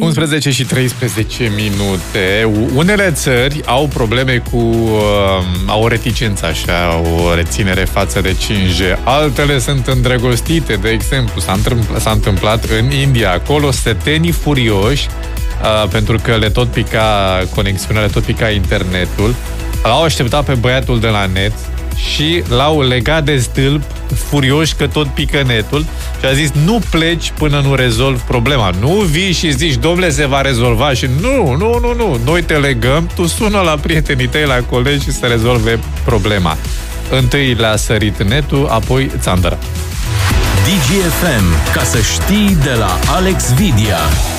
11 și 13 minute. Unele țări au probleme au o reticență așa, o reținere față de 5G. Altele sunt îndrăgostite, de exemplu, s-a întâmplat în India. Acolo sătenii furioși, pentru că le tot pica conexiunea, le tot pica internetul. L-au așteptat pe băiatul de la net și l-au legat de stâlp, furioși că tot pică netul, și a zis: nu pleci până nu rezolvi problema. Nu vii și zici: domnule, se va rezolva. Și nu, noi te legăm, tu sună la prietenii tăi, la colegi, și să rezolve problema. Întâi le-a sărit netul, apoi țandăra. DGFM, ca să știi, de la Alex Vidia.